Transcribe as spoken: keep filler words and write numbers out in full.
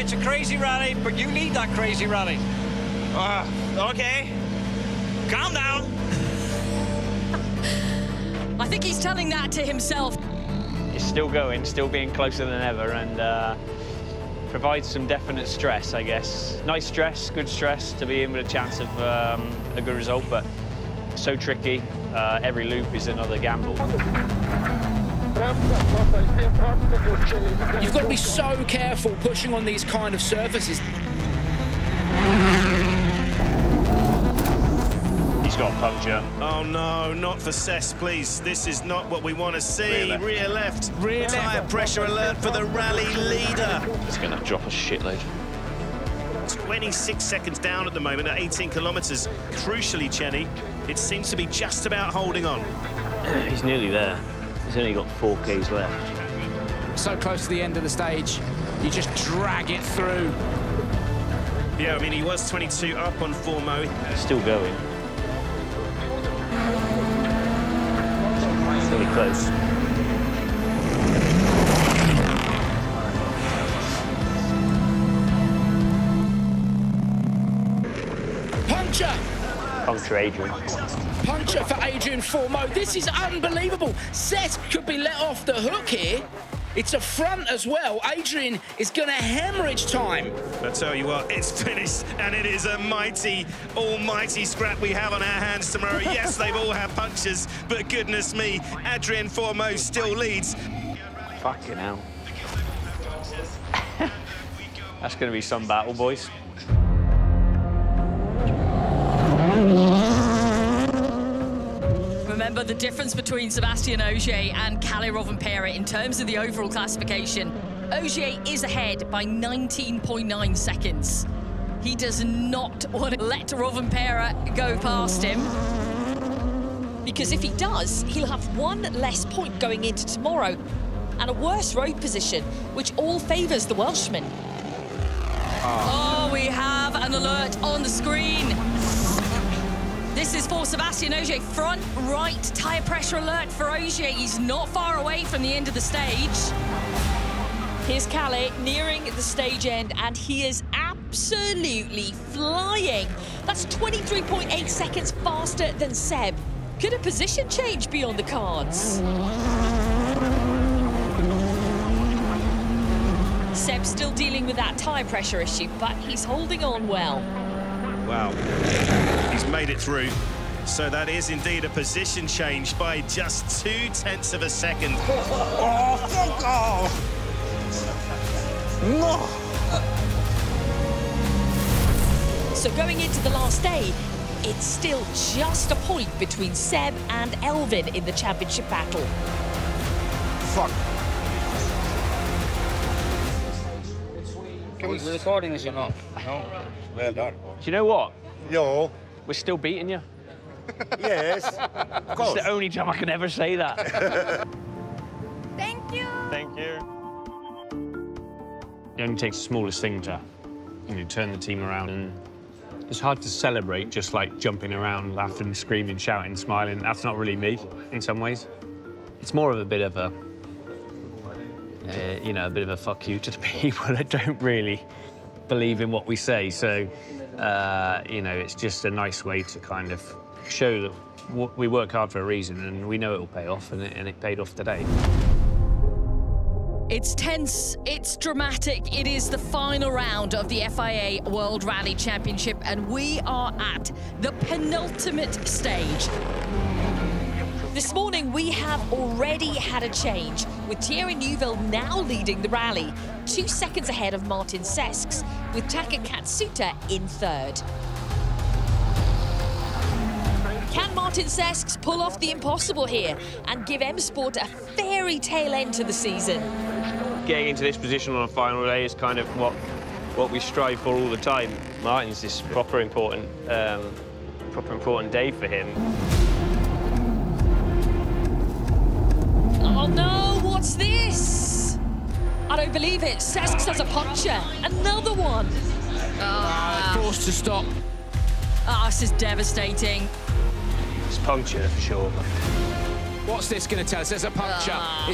it's a crazy rally, but you need that crazy rally. Uh, okay. Calm down. I think he's telling that to himself. He's still going, still being closer than ever, and uh, provides some definite stress, I guess. Nice stress, good stress to be in with a chance of um, a good result, but so tricky. Uh, every loop is another gamble. You've got to be so careful pushing on these kind of surfaces. He's got a puncture. Oh no, not for Cesc, please. This is not what we want to see. Rear left. Rear left. Rear Tyre left. pressure alert for the rally leader. He's going to drop a shitload. twenty-six seconds down at the moment at eighteen kilometres. Crucially, Chenny, it seems to be just about holding on. He's nearly there. He's only got four Ks left. So close to the end of the stage, you just drag it through. Yeah, I mean, he was twenty-two up on Formo. Still going. It's really close. Puncture! Puncture Adrian. Puncture for Adrian Formeau. This is unbelievable. Cesc could be let off the hook here. It's a front as well. Adrian is going to hemorrhage time. I tell you what, it's finished, and it is a mighty, almighty scrap we have on our hands tomorrow. Yes, they've all had punctures, but goodness me, Adrian Formeau still leads. Fucking hell. That's going to be some battle, boys. Remember the difference between Sébastien Ogier and Kalle Rovanperä in terms of the overall classification. Ogier is ahead by nineteen point nine seconds. He does not want to let Rovanperä go past him. Because if he does, he'll have one less point going into tomorrow and a worse road position, which all favours the Welshman. Oh, we have an alert on the screen. This is for Sébastien Ogier. Front right tyre pressure alert for Ogier. He's not far away from the end of the stage. Here's Kalle nearing the stage end, and he is absolutely flying. That's twenty-three point eight seconds faster than Seb. Could a position change be on the cards? Seb's still dealing with that tyre pressure issue, but he's holding on well. Wow, he's made it through. So that is indeed a position change by just two tenths of a second. Oh, fuck off! No! So going into the last day, it's still just a point between Seb and Elvin in the championship battle. Fuck. Are we recording this or not? No. Well done. Do you know what? Yo. We're still beating you. Yes. Of It's course. the only time I can ever say that. Thank you. Thank you. It only takes the smallest thing to, you know, turn the team around, and it's hard to celebrate just like jumping around, laughing, screaming, shouting, smiling. That's not really me in some ways. It's more of a bit of a, uh, you know, a bit of a fuck you to the people that don't really believe in what we say. So, uh, you know, it's just a nice way to kind of show that w we work hard for a reason, and we know it will pay off, and it, and it paid off today. It's tense, it's dramatic. It is the final round of the F I A World Rally Championship, and we are at the penultimate stage. This morning, we have already had a change, with Thierry Neuville now leading the rally, two seconds ahead of Martin Cesc, with Taka Katsuta in third. Can Martin Cesc pull off the impossible here and give M Sport a fairy tale end to the season? Getting into this position on a final day is kind of what what we strive for all the time. Martin's this proper important, um, proper important day for him. Oh no, what's this? I don't believe it. Cesc does a puncture. Another one. Ah, Forced to stop. oh, this is devastating. It's puncture for sure. What's this going to tell us? There's a puncture. Ah.